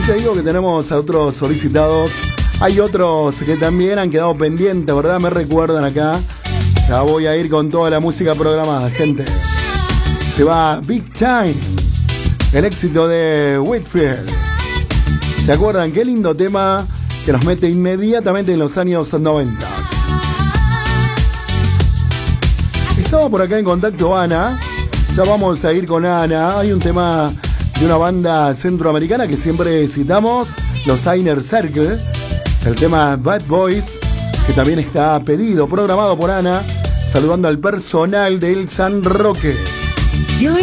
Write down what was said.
te digo que tenemos a otros solicitados. Hay otros que también han quedado pendientes, ¿verdad? Me recuerdan acá. Ya voy a ir con toda la música programada, gente. Se va Big Time, el éxito de Whitfield. ¿Se acuerdan? Qué lindo tema que nos mete inmediatamente en los años 90. Estaba por acá en contacto Ana. Ya vamos a ir con Ana. Hay un tema de una banda centroamericana que siempre citamos, los Inner Circle. El tema Bad Boys, que también está pedido, programado por Ana, saludando al personal del San Roque.